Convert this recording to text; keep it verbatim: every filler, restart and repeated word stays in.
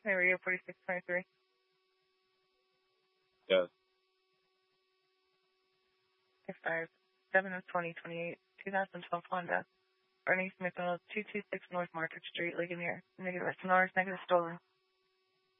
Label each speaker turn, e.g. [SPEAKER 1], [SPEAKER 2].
[SPEAKER 1] Area forty-six twenty-three.
[SPEAKER 2] Yes.
[SPEAKER 1] Expires seven of twenty twenty-eight, twenty twelve Honda. Bernice McDonald, two two six North Market Street, Ligonier. Negative S N Rs, negative stolen.